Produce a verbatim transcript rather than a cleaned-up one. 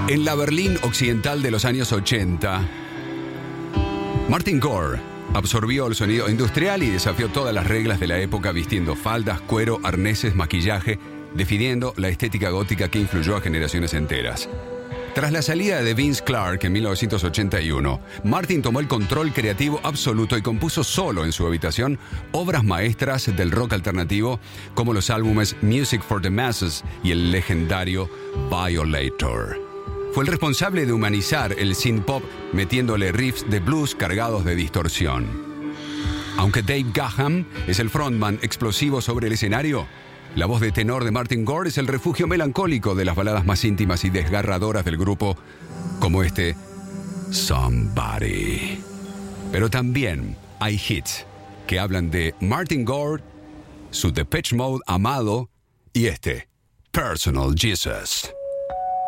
En la Berlín occidental de los años ochenta, Martin Gore absorbió el sonido industrial y desafió todas las reglas de la época vistiendo faldas, cuero, arneses, maquillaje, definiendo la estética gótica que influyó a generaciones enteras. Tras la salida de Vince Clarke en mil novecientos ochenta y uno, Martin tomó el control creativo absoluto y compuso solo en su habitación obras maestras del rock alternativo como los álbumes Music for the Masses y el legendario Violator. Fue el responsable de humanizar el synth-pop metiéndole riffs de blues cargados de distorsión. Aunque Dave Gahan es el frontman explosivo sobre el escenario, la voz de tenor de Martin Gore es el refugio melancólico de las baladas más íntimas y desgarradoras del grupo, como este Somebody. Pero también hay hits que hablan de Martin Gore, su Depeche Mode amado y este Personal Jesus.